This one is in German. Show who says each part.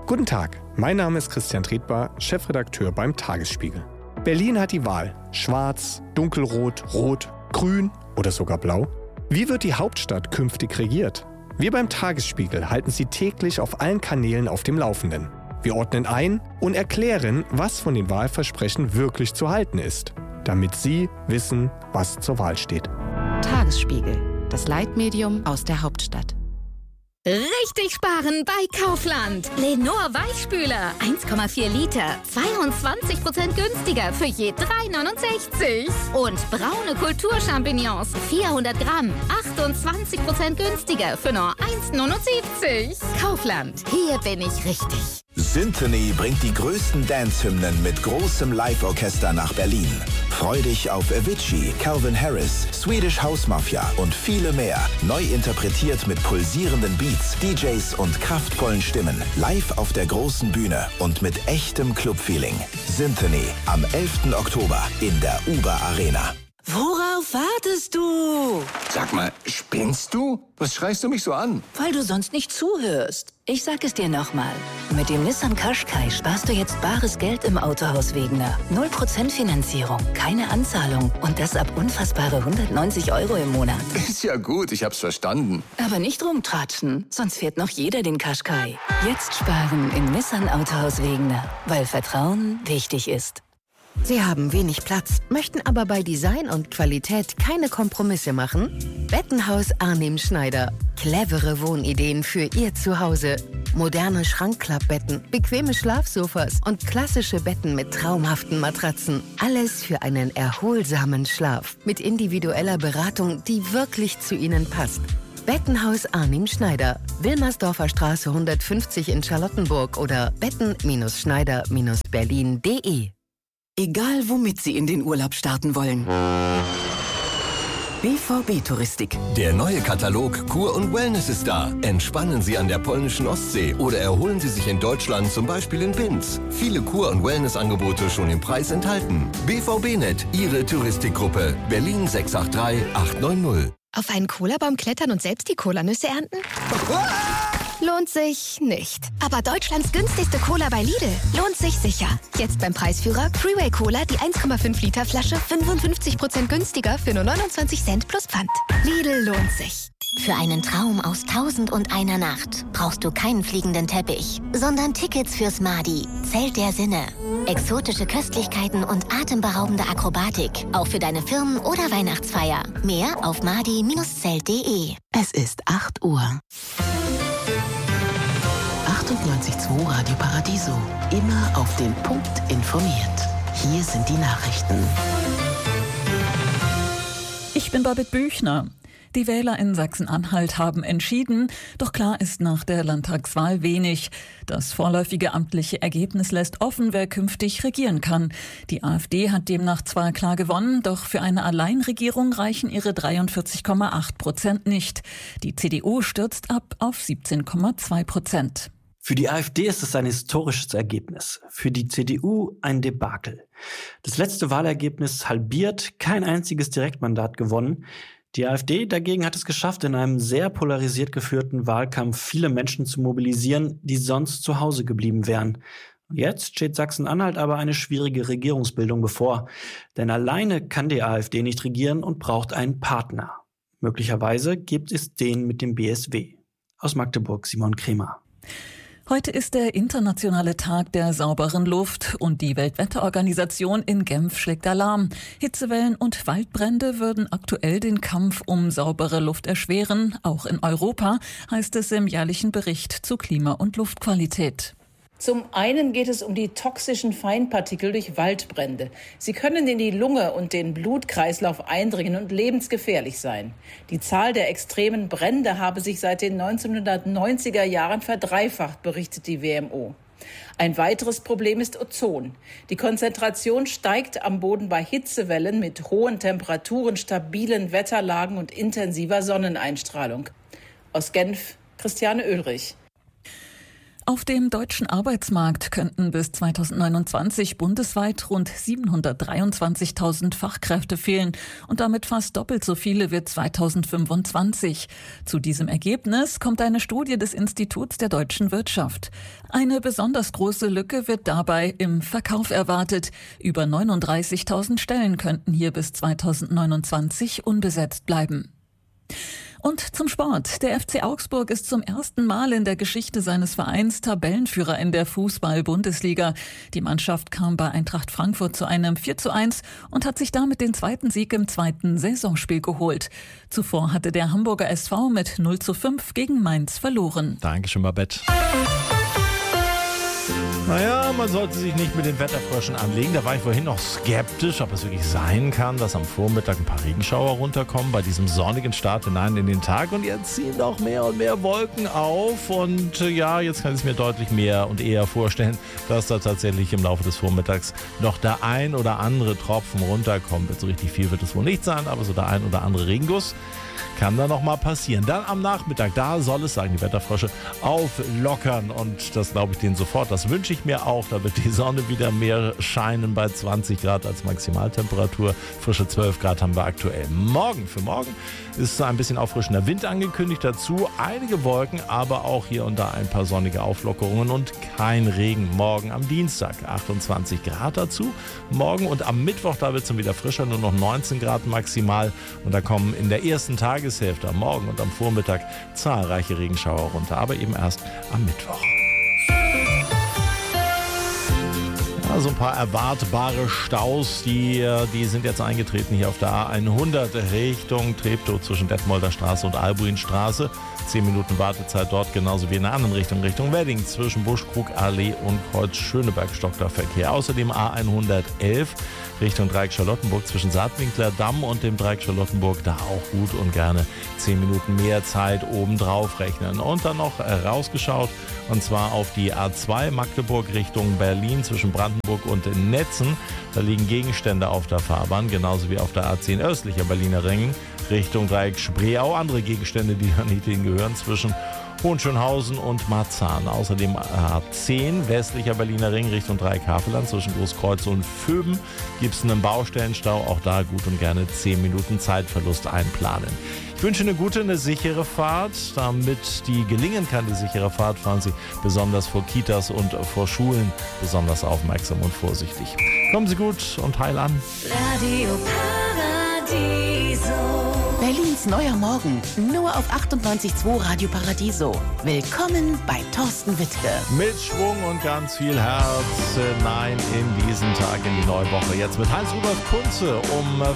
Speaker 1: Guten Tag, mein Name ist Christian Tretbar, Chefredakteur beim Tagesspiegel. Berlin hat die Wahl: Schwarz, Dunkelrot, Rot, Grün oder sogar Blau. Wie wird die Hauptstadt künftig regiert? Wir beim Tagesspiegel halten Sie täglich auf allen Kanälen auf dem Laufenden. Wir ordnen ein und erklären, was von den Wahlversprechen wirklich zu halten ist, damit Sie wissen, was zur Wahl steht.
Speaker 2: Tagesspiegel, das Leitmedium aus der Hauptstadt.
Speaker 3: Richtig sparen bei Kaufland. Lenor Weichspüler, 1,4 Liter, 22% günstiger für je 3,69. Und braune Kulturchampignons, 400 Gramm, 28% günstiger für nur 1,79. Kaufland, hier bin ich richtig.
Speaker 4: Symphony bringt die größten Dance-Hymnen mit großem Live-Orchester nach Berlin. Freu dich auf Avicii, Calvin Harris, Swedish House Mafia und viele mehr. Neu interpretiert mit pulsierenden Beats, DJs und kraftvollen Stimmen. Live auf der großen Bühne und mit echtem Club-Feeling. Symphony am 11. Oktober in der Uber Arena.
Speaker 5: Worauf wartest du?
Speaker 6: Sag mal, spinnst du? Was schreist du mich so an?
Speaker 5: Weil du sonst nicht zuhörst. Ich sag es dir nochmal. Mit dem Nissan Qashqai sparst du jetzt bares Geld im Autohaus Wegener. 0% Finanzierung, keine Anzahlung und das ab unfassbare 190 € im Monat.
Speaker 6: Ist ja gut, ich hab's verstanden.
Speaker 5: Aber nicht rumtratschen, sonst fährt noch jeder den Qashqai. Jetzt sparen im Nissan Autohaus Wegener, weil Vertrauen wichtig ist.
Speaker 2: Sie haben wenig Platz, möchten aber bei Design und Qualität keine Kompromisse machen? Bettenhaus Arnim Schneider. Clevere Wohnideen für Ihr Zuhause. Moderne Schrankklappbetten, bequeme Schlafsofas und klassische Betten mit traumhaften Matratzen. Alles für einen erholsamen Schlaf. Mit individueller Beratung, die wirklich zu Ihnen passt. Bettenhaus Arnim Schneider. Wilmersdorfer Straße 150 in Charlottenburg oder betten-schneider-berlin.de.
Speaker 7: Egal, womit Sie in den Urlaub starten wollen. BVB Touristik.
Speaker 8: Der neue Katalog Kur und Wellness ist da. Entspannen Sie an der polnischen Ostsee oder erholen Sie sich in Deutschland, zum Beispiel in Binz. Viele Kur- und Wellnessangebote schon im Preis enthalten. BVB-Net, Ihre Touristikgruppe. Berlin 683 890.
Speaker 3: Auf einen Cola-Baum klettern und selbst die Cola-Nüsse ernten? Lohnt sich nicht. Aber Deutschlands günstigste Cola bei Lidl lohnt sich sicher. Jetzt beim Preisführer Freeway Cola, die 1,5 Liter Flasche 55% günstiger für nur 29 Cent plus Pfand. Lidl lohnt sich.
Speaker 9: Für einen Traum aus 1001 Nacht brauchst du keinen fliegenden Teppich, sondern Tickets fürs Madi, Zelt der Sinne. Exotische Köstlichkeiten und atemberaubende Akrobatik, auch für deine Firmen- oder Weihnachtsfeier. Mehr auf madi-zelt.de.
Speaker 7: Es ist 8 Uhr. 98.2 Radio Paradiso. Immer auf den Punkt informiert. Hier sind die Nachrichten.
Speaker 10: Ich bin Babette Büchner. Die Wähler in Sachsen-Anhalt haben entschieden, doch klar ist nach der Landtagswahl wenig. Das vorläufige amtliche Ergebnis lässt offen, wer künftig regieren kann. Die AfD hat demnach zwar klar gewonnen, doch für eine Alleinregierung reichen ihre 43,8% nicht. Die CDU stürzt ab auf 17,2%.
Speaker 11: Für die AfD ist es ein historisches Ergebnis, für die CDU ein Debakel. Das letzte Wahlergebnis halbiert, kein einziges Direktmandat gewonnen. Die AfD dagegen hat es geschafft, in einem sehr polarisiert geführten Wahlkampf viele Menschen zu mobilisieren, die sonst zu Hause geblieben wären. Jetzt steht Sachsen-Anhalt aber eine schwierige Regierungsbildung bevor. Denn alleine kann die AfD nicht regieren und braucht einen Partner. Möglicherweise gibt es den mit dem BSW. Aus Magdeburg, Simon Kremer.
Speaker 10: Heute ist der internationale Tag der sauberen Luft und die Weltwetterorganisation in Genf schlägt Alarm. Hitzewellen und Waldbrände würden aktuell den Kampf um saubere Luft erschweren, auch in Europa, heißt es im jährlichen Bericht zu Klima- und Luftqualität.
Speaker 12: Zum einen geht es um die toxischen Feinpartikel durch Waldbrände. Sie können in die Lunge und den Blutkreislauf eindringen und lebensgefährlich sein. Die Zahl der extremen Brände habe sich seit den 1990er Jahren verdreifacht, berichtet die WMO. Ein weiteres Problem ist Ozon. Die Konzentration steigt am Boden bei Hitzewellen mit hohen Temperaturen, stabilen Wetterlagen und intensiver Sonneneinstrahlung. Aus Genf, Christiane Oehlrich.
Speaker 10: Auf dem deutschen Arbeitsmarkt könnten bis 2029 bundesweit rund 723.000 Fachkräfte fehlen und damit fast doppelt so viele wie 2025. Zu diesem Ergebnis kommt eine Studie des Instituts der deutschen Wirtschaft. Eine besonders große Lücke wird dabei im Verkauf erwartet. Über 39.000 Stellen könnten hier bis 2029 unbesetzt bleiben. Und zum Sport. Der FC Augsburg ist zum ersten Mal in der Geschichte seines Vereins Tabellenführer in der Fußball-Bundesliga. Die Mannschaft kam bei Eintracht Frankfurt zu einem 4:1 und hat sich damit den zweiten Sieg im zweiten Saisonspiel geholt. Zuvor hatte der Hamburger SV mit 0:5 gegen Mainz verloren.
Speaker 13: Dankeschön, Babette. Naja, man sollte sich nicht mit den Wetterfröschen anlegen. Da war ich vorhin noch skeptisch, ob es wirklich sein kann, dass am Vormittag ein paar Regenschauer runterkommen bei diesem sonnigen Start hinein in den Tag. Und jetzt ziehen doch mehr und mehr Wolken auf. Und ja, jetzt kann ich es mir deutlich mehr und eher vorstellen, dass da tatsächlich im Laufe des Vormittags noch der ein oder andere Tropfen runterkommt. So richtig viel wird es wohl nicht sein, aber so der ein oder andere Regenguss kann da noch mal passieren. Dann am Nachmittag, da soll es, sagen die Wetterfrösche, auflockern. Und das glaube ich denen sofort. Das wünsche ich mir auch. Da wird die Sonne wieder mehr scheinen bei 20 Grad als Maximaltemperatur. Frische 12 Grad haben wir aktuell. Für morgen ist ein bisschen auffrischender Wind angekündigt. Dazu einige Wolken, aber auch hier und da ein paar sonnige Auflockerungen und kein Regen. Morgen am Dienstag 28 Grad dazu. Morgen und am Mittwoch, da wird es dann wieder frischer, nur noch 19 Grad maximal. Und da kommen in der ersten Tageshälfte am Morgen und am Vormittag zahlreiche Regenschauer runter, aber eben erst am Mittwoch. Ja, so ein paar erwartbare Staus, die sind jetzt eingetreten hier auf der A100 Richtung Treptow zwischen Detmolder Straße und Albuinstraße. 10 Minuten Wartezeit dort, genauso wie in der anderen Richtung Wedding zwischen Buschkrugallee und Kreuz Schöneberg stockt der Verkehr. Außerdem A111 Richtung Dreieck Charlottenburg zwischen Saatwinkler Damm und dem Dreieck Charlottenburg, da auch gut und gerne 10 Minuten mehr Zeit obendrauf rechnen. Und dann noch rausgeschaut, und zwar auf die A2 Magdeburg Richtung Berlin zwischen Brandenburg und Netzen. Da liegen Gegenstände auf der Fahrbahn, genauso wie auf der A10 östlicher Berliner Ring Richtung Dreieck Spreeau. Andere Gegenstände, die da nicht hingehören, zwischen Hohenschönhausen und Marzahn. Außerdem A10 westlicher Berliner Ring Richtung Dreieck Havelland zwischen Großkreuz und Vöben gibt es einen Baustellenstau. Auch da gut und gerne 10 Minuten Zeitverlust einplanen. Ich wünsche eine gute, eine sichere Fahrt. Damit die gelingen kann, die sichere Fahrt, fahren Sie besonders vor Kitas und vor Schulen besonders aufmerksam und vorsichtig. Kommen Sie gut und heil an.
Speaker 14: Radio Paradiso.
Speaker 7: Berlins neuer Morgen, nur auf 98.2 Radio Paradiso. Willkommen bei Thorsten Wittke.
Speaker 13: Mit Schwung und ganz viel Herz hinein in diesen Tag, in die neue Woche. Jetzt mit Heinz-Rudolf Kunze um